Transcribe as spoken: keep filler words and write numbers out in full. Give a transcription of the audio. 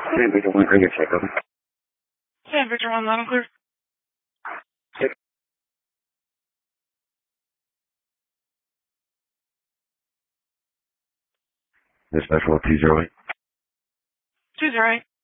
San Victor one, radio check, over. San Victor one, loud and clear. Six. Dispatch one, two zero eight. two zero eight.